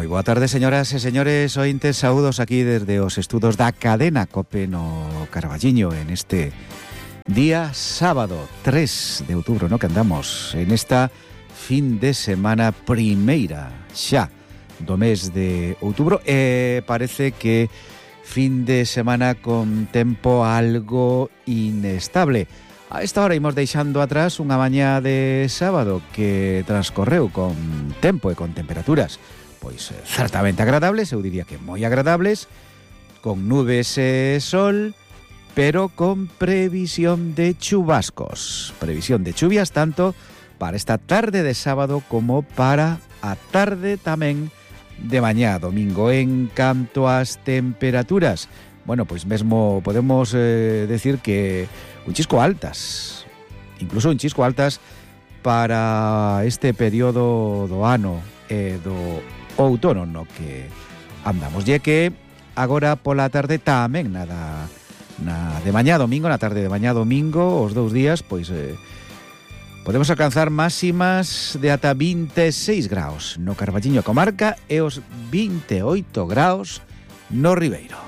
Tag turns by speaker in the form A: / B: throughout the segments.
A: Moi boa tarde, señoras e señores ointes, saúdos aquí desde os estudos da cadena COPE no Carballiño en este día sábado 3 de outubro, no que andamos en esta fin de semana primeira xa do mes de outubro e parece que fin de semana con tempo algo inestable. A esta hora imos deixando atrás unha mañá de sábado que transcorreu con tempo e con temperaturas pois certamente agradables, eu diría que moi agradables, con nubes e sol, pero con previsión de chubascos. Previsión de chuvias tanto para esta tarde de sábado como para a tarde tamén de mañá, domingo. En canto ás temperaturas, bueno, pois mesmo podemos decir que un chisco altas, incluso un chisco altas para este período do ano e do outono no que andamos. E que agora pola tarde tamén na de mañá domingo, na tarde de mañá domingo, os dous días, pois podemos alcanzar máximas de ata 26 graus no Carballiño comarca e os 28 graus no Ribeiro.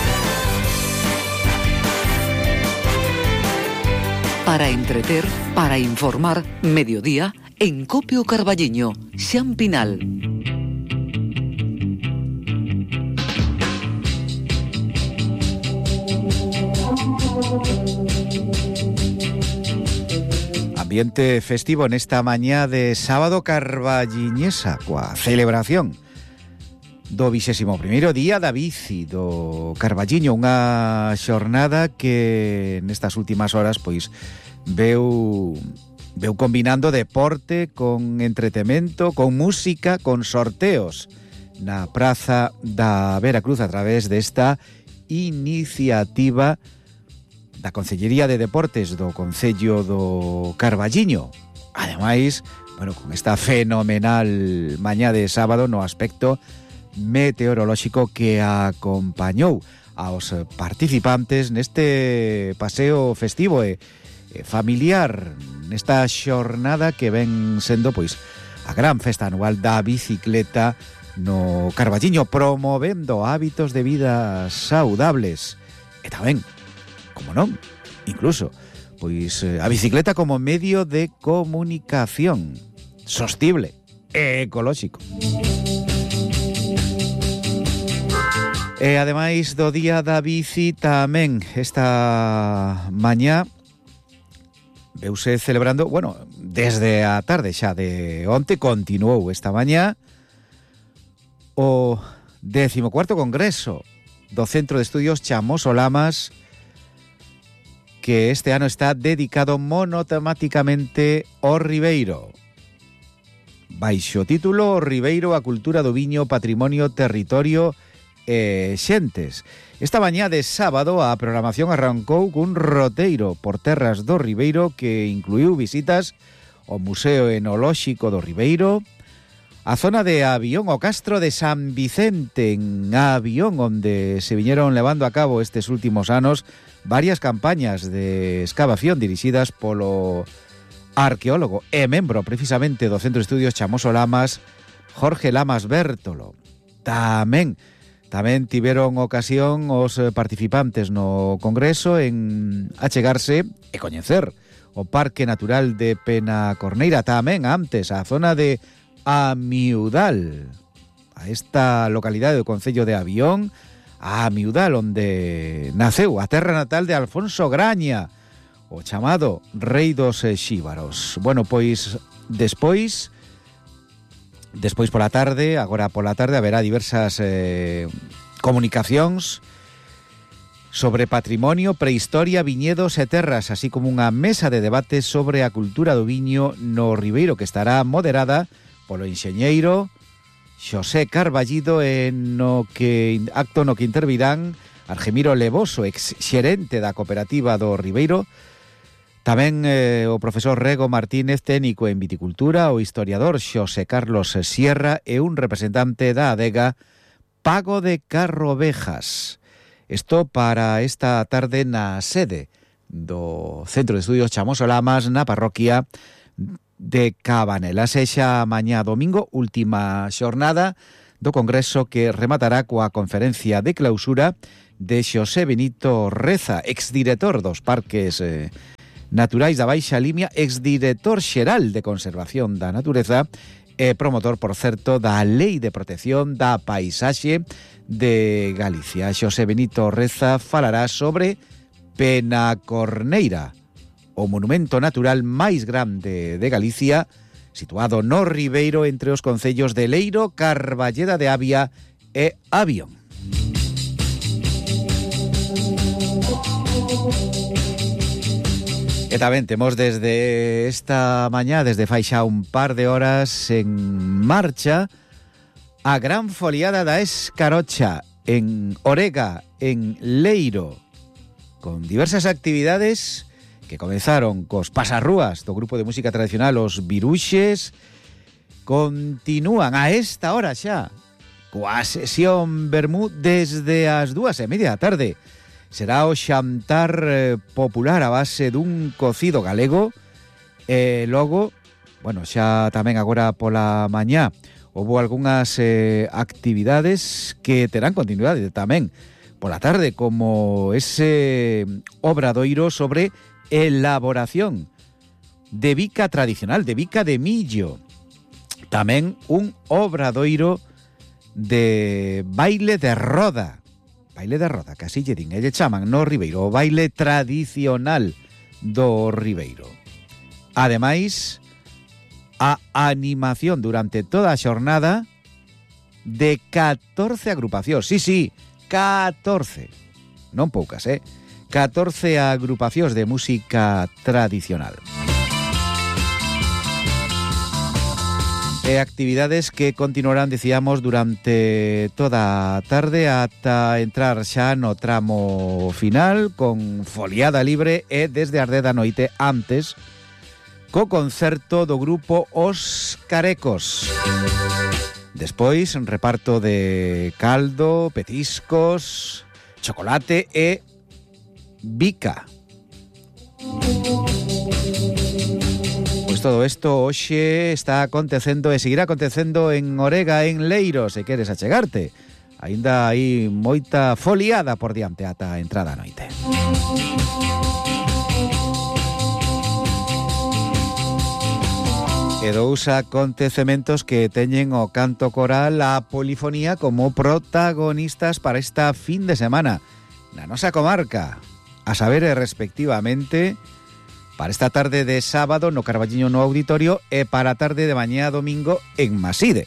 B: Para entreter, para informar, mediodía en COPE o Carballiño, Xan Pinal.
A: Ambiente festivo nesta mañá de sábado carballiñesa coa celebración do 21º día da bici do Carballiño, unha xornada que nestas últimas horas pois veu combinando deporte con entretemento, con música, con sorteos na Praza da Veracruz a través desta iniciativa da Concellería de Deportes do Concello do Carballiño. Ademais, bueno, con esta fenomenal mañá de sábado no aspecto meteorolóxico que acompañou aos participantes neste paseo festivo e familiar, nesta xornada que ven sendo pois a gran festa anual da bicicleta no Carballiño, promovendo hábitos de vida saudables e tamén, como non, incluso pois a bicicleta como medio de comunicación sostible e ecolóxico. E ademais do día da bici tamén esta mañá veuse celebrando, bueno, desde a tarde xa de onte continuou esta mañá o 14º Congreso do Centro de Estudios Chamoso Lamas, que este ano está dedicado monotemáticamente ao Ribeiro. Baixo título: Ribeiro, a cultura do viño, patrimonio, territorio e xentes. Esta mañá de sábado a programación arrancou cun roteiro por terras do Ribeiro que incluiu visitas ao Museo Enolóxico do Ribeiro, a zona de Avión, o Castro de San Vicente en Avión, onde se viñeron levando a cabo estes últimos anos varias campañas de excavación dirixidas polo arqueólogo e membro precisamente do Centro de Estudios Chamoso Lamas, Jorge Lamas Bértolo. Tamén tiveron ocasión os participantes no Congreso en achegarse e coñecer o Parque Natural de Penacorneira, tamén antes a zona de Amiudal, a esta localidade do concello de Avión, a Amiudal, onde naceu a terra natal de Alfonso Graña, o chamado Rei dos Xíbaros. Bueno, pois despois pola tarde, agora pola tarde, haberá diversas comunicacións sobre patrimonio, prehistoria, viñedos e terras, así como unha mesa de debate sobre a cultura do viño no Ribeiro, que estará moderada polo enxeñeiro Xosé Carballido, acto no que intervirán Argemiro Levoso, ex xerente da cooperativa do Ribeiro, tamén o profesor Rego Martínez, técnico en viticultura, o historiador Xosé Carlos Sierra e un representante da adega Pago de Carrovejas. Isto para esta tarde na sede do Centro de Estudios Chamoso Lamas, na parroquia de Cabanela. Sexa mañá domingo, última xornada do Congreso que rematará coa conferencia de clausura de Xosé Benito Reza, exdirector dos Parques Naturais da Baixa Limia, exdirector xeral de Conservación da Natureza e promotor, por certo, da Lei de Protección da Paisaxe de Galicia. Xosé Benito Reza falará sobre Penacorneira, o monumento natural máis grande de Galicia, situado no Ribeiro entre os concellos de Leiro, Carballeda de Avia e Avión. E tamén temos desde esta mañá, desde fai xa un par de horas, en marcha a gran foliada da Escarocha en Orega, en Leiro, con diversas actividades que comenzaron cos pasarrúas do grupo de música tradicional Os Viruxes, continúan a esta hora xa coa sesión vermú desde as 2:30 da tarde. Será o xantar popular a base dun cocido galego e logo, bueno, xa tamén agora pola mañá houbo algunhas actividades que terán continuidade tamén pola tarde, como ese obradoiro sobre elaboración de bica tradicional, de bica de millo. Tamén un obradoiro de baile de roda, que así lle din, lle chaman no Ribeiro, o baile tradicional do Ribeiro. Ademais, a animación durante toda a xornada de 14 agrupacións, sí, 14, non poucas, 14 agrupacións de música tradicional. E actividades que continuarán, decíamos, durante toda a tarde ata entrar xa no tramo final, con foliada libre e desde as 10 da noite antes, co concerto do grupo Os Carecos. Despois, reparto de caldo, petiscos, chocolate e bica. Pois todo isto hoxe está acontecendo e seguirá acontecendo en Orega, en Leiro, se queres achegarte. Aínda hai moita foliada por diante ata a entrada a noite. E dous acontecementos que teñen o canto coral, a polifonía, como protagonistas para esta fin de semana na nosa comarca. A saber, respectivamente, para esta tarde de sábado no Carballiño no Auditorio e para a tarde de mañá domingo en Maside.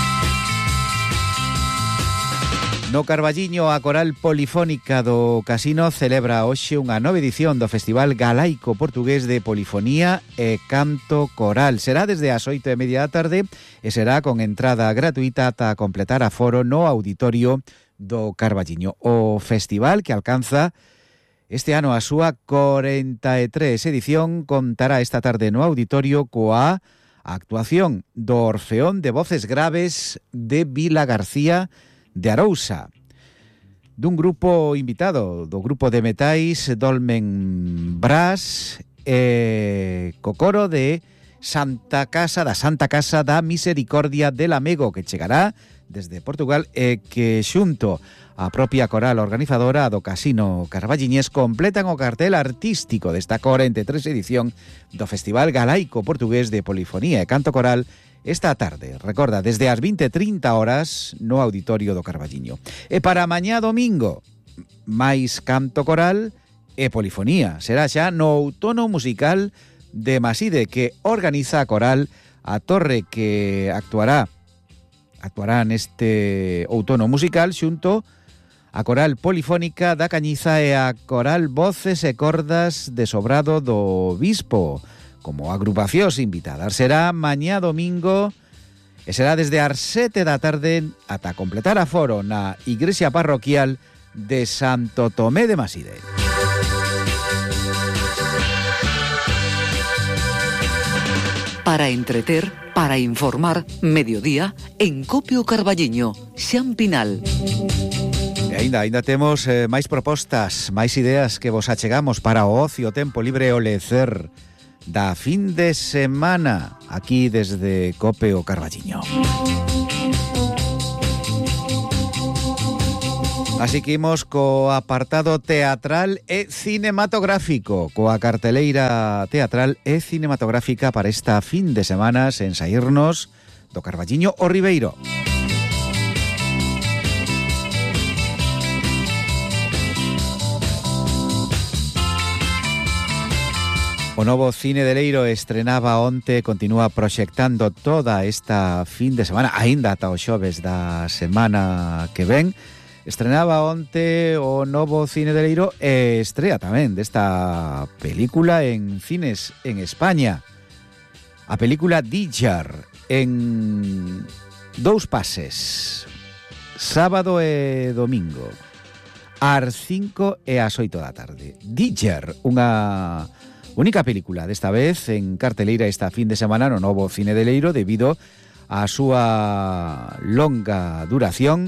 A: No Carballiño, a Coral Polifónica do Casino celebra hoxe unha nova edición do Festival Galaico Portugués de Polifonía e Canto Coral. Será desde as 8:30 da tarde e será con entrada gratuita ata completar aforo no Auditorio do Carballiño. O festival, que alcanza este ano a súa 43 edición, contará esta tarde no Auditorio coa actuación do Orfeón de Voces Graves de Vila García de Arousa, dun grupo invitado, do grupo de metais Dolmen Brás e co coro de Santa Casa da Misericordia de Lamego, que chegará desde Portugal e que xunto a propia coral organizadora do Casino Carballiñés completan o cartel artístico desta 43 edición do Festival Galaico Portugués de Polifonía e Canto Coral esta tarde, recorda, desde as 20:30 horas no Auditorio do Carballiño. E para mañá domingo, máis canto coral e polifonía. Será xa no outono musical de Maside, que organiza a coral A Torre, que actuará neste outono musical xunto a Coral Polifónica da Cañiza e a Coral Voces e Cordas de Sobrado do Bispo, como agrupacións invitadas. Será mañá domingo e será desde as 7 da tarde ata completar aforo na Igrexa Parroquial de Santo Tomé de Maside.
B: Para entreter, para informar, mediodía, en Copio Carballiño, Xan Pinal.
A: E aínda temos máis propostas, máis ideas que vos achegamos para o ocio, tempo libre e o lecer da fin de semana aquí desde Copio Carballiño. Así que imos co apartado teatral e cinematográfico, coa carteleira teatral e cinematográfica para esta fin de semana sen saírnos do Carballiño o Ribeiro. O novo Cine de Leiro estrenaba onte, continúa proxectando toda esta fin de semana, aínda ata o xoves da semana que ven. Estrenaba onte o novo Cine de Leiro e estrea tamén desta película en cines en España. A película Díger en 2 pases, sábado e domingo, ás 5 e ás 8 da tarde. Díger, unha única película, desta vez en carteleira esta fin de semana no novo Cine de Leiro debido á súa longa duración.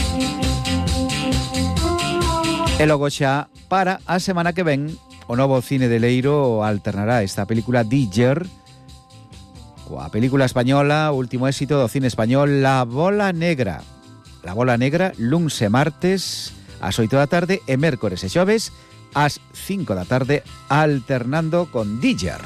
A: E logo xa, para a semana que ven, o novo Cine de Leiro alternará esta película Díger coa película española, último éxito do cine español, La Bola Negra. La Bola Negra, luns e martes ás 8 da tarde e mércores e xoves ás 5 da tarde, alternando con Díger.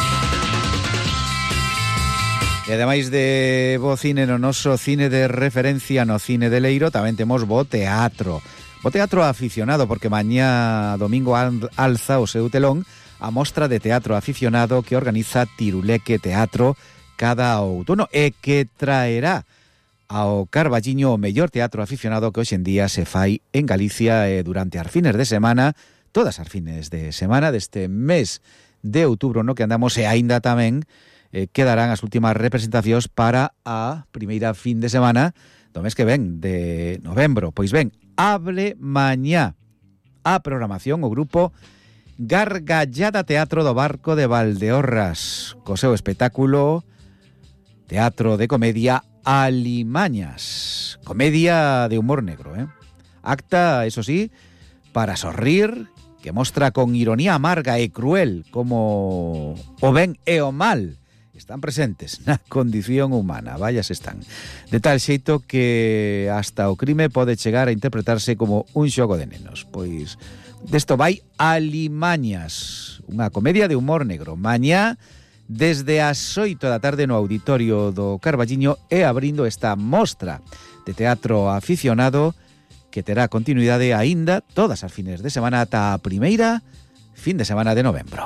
A: E ademais de bo cine no noso cine de referencia no Cine de Leiro, tamén temos bo teatro. O teatro aficionado, porque mañá domingo alza o seu telón a mostra de teatro aficionado que organiza Tiruleque Teatro cada outono e que traerá ao Carballiño o mellor teatro aficionado que hoxe en día se fai en Galicia e durante as fines de semana, todas as fines de semana deste mes de outubro no que andamos e aínda tamén quedarán as últimas representacións para a primeira fin de semana do mes que ven, de novembro. Pois ben, abre mañá a programación o grupo Gargallada Teatro do Barco de Valdeorras, co seu espectáculo Teatro de Comedia Alimañas, comedia de humor negro, acta, eso sí, para sorrir, que mostra con ironía amarga e cruel como o ben e o mal están presentes na condición humana, vallas están. De tal xeito que hasta o crime pode chegar a interpretarse como un xogo de nenos. Pois desto vai Alimañas, unha comedia de humor negro. Mañá, desde as 8 da tarde no auditorio do Carballiño e abrindo esta mostra de teatro aficionado que terá continuidade aínda todas as fines de semana ata a primeira fin de semana de novembro.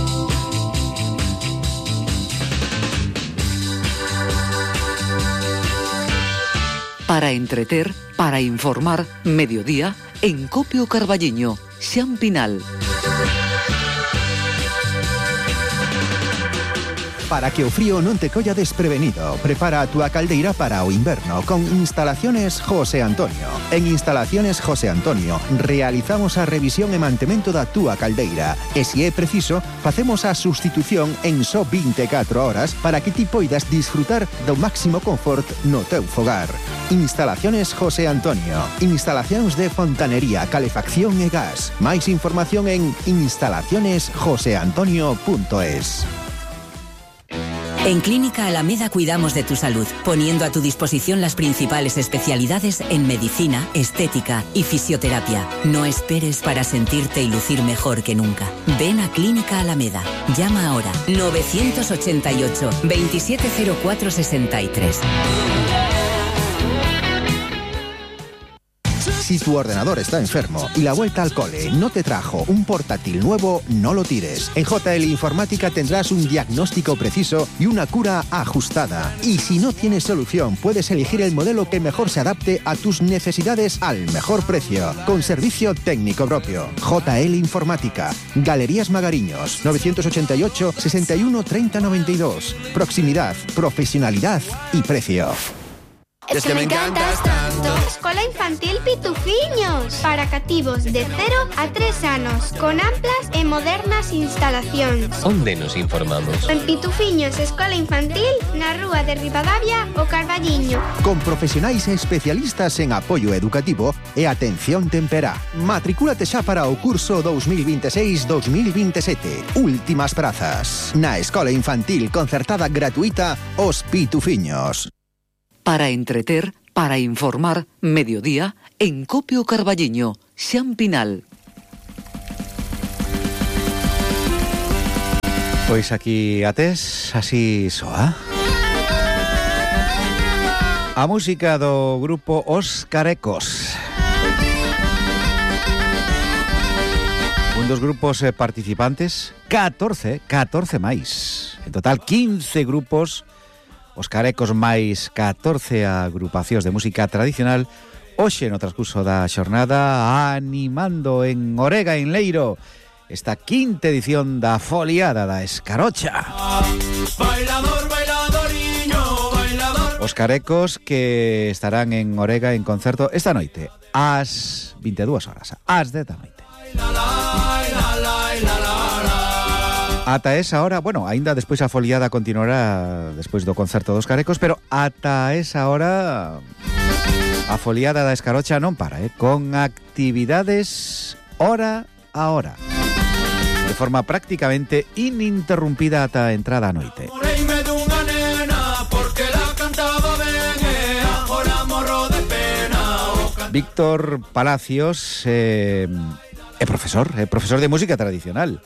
B: Para entreter, para informar, mediodía, en Copio Carballiño, Xan Pinal.
C: Para que o frío non te colla desprevenido, prepara a túa caldeira para o inverno con Instalaciones José Antonio. En Instalaciones José Antonio realizamos a revisión e mantemento da túa caldeira e, se é preciso, facemos a sustitución en só 24 horas para que ti poidas disfrutar do máximo confort no teu fogar. Instalaciones José Antonio. Instalacións de fontanería, calefacción e gas. Máis información en instalacionesjoseantonio.es.
D: En Clínica Alameda cuidamos de tu salud, poniendo a tu disposición las principales especialidades en medicina, estética y fisioterapia. No esperes para sentirte y lucir mejor que nunca. Ven a Clínica Alameda. Llama ahora 988 2704 63.
C: Si tu ordenador está enfermo y la vuelta al cole no te trajo un portátil nuevo, no lo tires. En JL Informática tendrás un diagnóstico preciso y una cura ajustada. Y si no tienes solución, puedes elegir el modelo que mejor se adapte a tus necesidades al mejor precio, con servicio técnico propio. JL Informática, Galerías Magariños, 988 61 30 92. Proximidad, profesionalidad y precio.
E: Es que me encantas tanto. Escola Infantil Pitufiños, para cativos de 0 a 3 anos, con amplas e modernas instalacións.
F: Onde nos informamos?
E: En Pitufiños Escola Infantil, na rúa de Ribadavia, o Carballiño.
C: Con profesionais e especialistas en apoio educativo e atención temperá. Matricúlate xa para o curso 2026-2027. Últimas prazas. Na Escola Infantil concertada gratuita Os Pitufiños.
B: Para entreter, Para informar, mediodía, en Copio Carballiño, Xampinal.
A: Pois aquí atés, así soa. A música do grupo Os Carecos. Un dos grupos participantes, 14 máis. En total, 15 grupos, Os Carecos máis 14 agrupacións de música tradicional, hoxe no transcurso da xornada, animando en Orega, en Leiro, esta quinta edición da Foliada da Escarocha. Bailador, bailadoriño, bailador. Os Carecos que estarán en Orega en concerto esta noite, ás 22 horas, ás 10 da noite. Ata esa hora, bueno, aínda despois a foliada continuará despois do concerto dos Carecos, pero ata esa hora a foliada da Escarocha non para, con actividades hora a hora, de forma prácticamente ininterrumpida ata a entrada a noite. Víctor Palacios é profesor de música tradicional,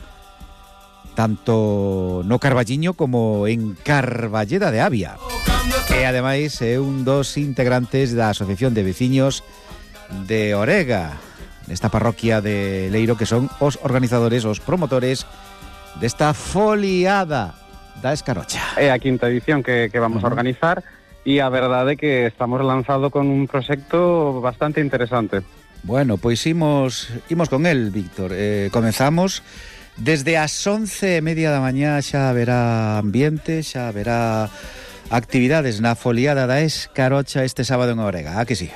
A: tanto no Carballiño como en Carballeda de Avia. E ademais é un dos integrantes da Asociación de Veciños de Orega, nesta parroquia de Leiro, que son os organizadores, os promotores desta foliada da Escarocha.
F: É a quinta edición que vamos a organizar, e a verdade é que estamos lanzado con un proxecto bastante interesante.
A: Bueno, pois imos con el, Víctor. Comezamos desde as 11:30 da mañá, xa haberá ambiente, xa haberá actividades na foliada da Escarocha este sábado en Orega, a que sí?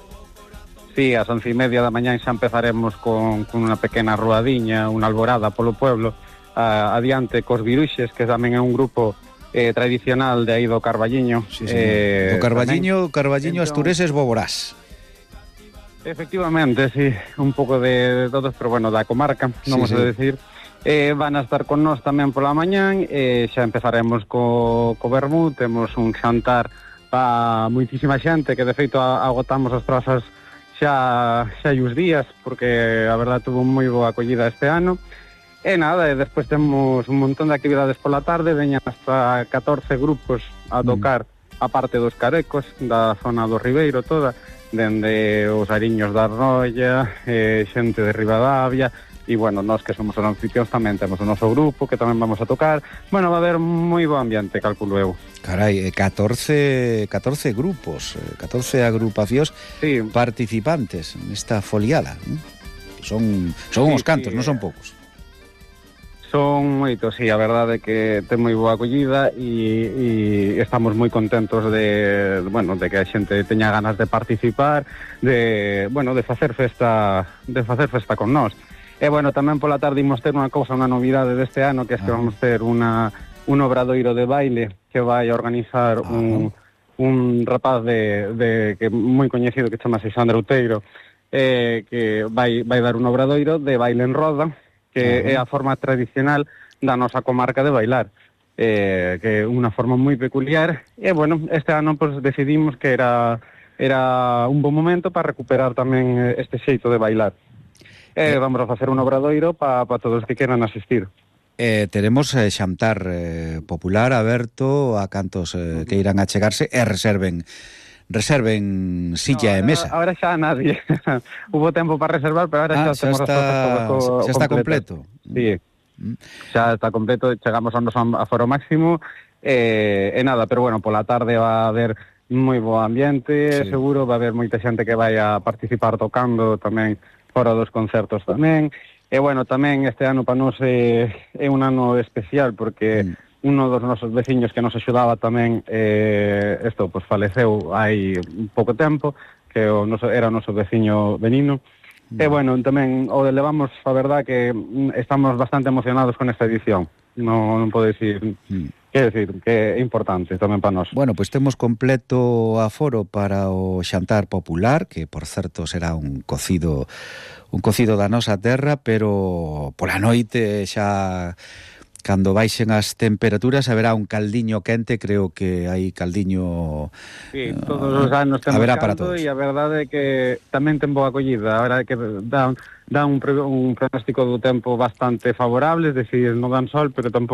F: Sí, ás 11:30 da mañá xa empezaremos con unha pequena ruadiña, unha alborada polo pueblo, adiante cos Viruxes, que tamén é un grupo tradicional de aí do Carballiño.
A: Sí, do Carballiño Astureses Boborás.
F: Efectivamente, sí, un pouco de todos, pero bueno, da comarca, vamos a decir. Van a estar con nós tamén pola mañán, xa empezaremos co vermú, temos un xantar para moitísima xente, que de feito agotamos as prazas xa hai uns días, porque a verdade tuvo moi boa acollida este ano. E nada, e despois temos un montón de actividades pola tarde, veñan hasta 14 grupos a tocar, a parte dos Carecos, da zona do Ribeiro toda, dende os Ariños da Arroia, xente de Ribadavia, e bueno, nós que somos os anfitrións tamén temos o noso grupo que tamén vamos a tocar. Bueno, va a haber moi bo ambiente, calculo eu.
A: Carai, 14 grupos, 14 agrupacións participantes nesta foliada. Son uns cantos, non son poucos.
F: Son moitos, sí, a verdade é que ten moi boa acollida e estamos moi contentos de que a xente teña ganas de participar, de facer festa con nós. E bueno, tamén pola tarde imos ter unha novidade deste ano, que é que vamos ter un obradoiro de baile que vai a organizar un rapaz que moi coñecido que chamase Xandro Outeiro, que vai dar un obradoiro de baile en roda, que é a forma tradicional da nosa comarca de bailar, que é unha forma moi peculiar. E bueno, este ano pues, decidimos que era un bon momento para recuperar tamén este xeito de bailar. Vamos a facer un obradoiro para todos os que queran asistir.
A: Teremos xantar popular aberto a cantos que irán a chegarse e reserven silla e mesa.
F: Ahora xa nadie. Hubo tempo para reservar, pero ahora xa
A: está completo.
F: Sí. Xa está completo, chegamos ao noso aforo máximo e nada, pero bueno, pola tarde va a haber moi bo ambiente, seguro va a haber moita xente que vai a participar tocando tamén fora dos concertos tamén. E bueno, tamén este ano para nós é un ano especial porque uno dos nosos veciños que nos axudaba tamén pues faleceu hai pouco tempo, que era o noso veciño Benino. E bueno, tamén o levamos, a verdad que estamos bastante emocionados con esta edición. Non podo dicir, quer decir, que é importante tamén para nós.
A: Bueno, pois temos completo aforo para o xantar popular, que por certo será un cocido da nosa terra, pero pola noite xa cando baixen as temperaturas haberá un caldiño quente, creo que hai caldiño.
F: Sí, todos os anos temos
A: haberá para
F: caldo,
A: todos.
F: e a verdade é que tamén ten boa acollida. Ahora é que dan un pronóstico do tempo bastante favorable, es decir, non dan sol, pero tampouco